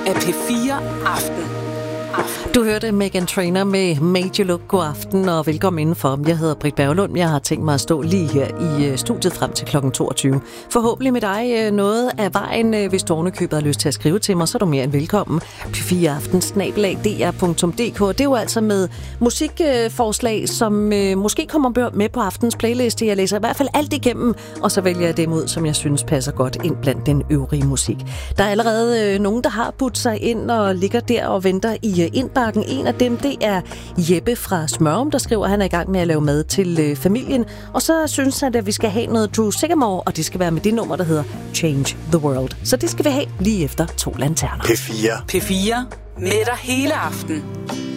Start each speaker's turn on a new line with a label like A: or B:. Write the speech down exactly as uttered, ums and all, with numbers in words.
A: af P fire Aften.
B: Du hørte Meghan Trainor med Major Look. God aften og velkommen indenfor. Jeg hedder Britt Berglund. Jeg har tænkt mig at stå lige her i studiet frem til klokken toogtyve. Forhåbentlig med dig noget af vejen. Hvis du ovenikøbet har lyst til at skrive til mig, så er du mere end velkommen. P fire aften snabel-a d r punktum d k. Det er jo altså med musikforslag, som måske kommer med på aftens playliste. Jeg læser i hvert fald alt igennem, og så vælger jeg dem ud, som jeg synes passer godt ind blandt den øvrige musik. Der er allerede nogen, der har budt sig ind og ligger der og venter i indbakken. En af dem, det er Jeppe fra Smørum, der skriver, at han er i gang med at lave mad til øh, familien. Og så synes han, at vi skal have noget Drew Sycamore, og det skal være med det nummer, der hedder Change the World. Så det skal vi have lige efter to lanterner.
C: P fire.
A: P fire med dig hele aften.